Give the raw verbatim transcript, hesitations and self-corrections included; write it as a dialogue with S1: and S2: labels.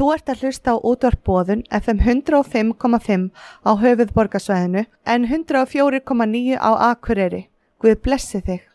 S1: Þú ert að hlusta á útvarp Boðun F M hundrað og fimm komma fimm á höfuðborgarsvæðinu en hundrað og fjögur komma níu á Akureyri. Guð blessi þig.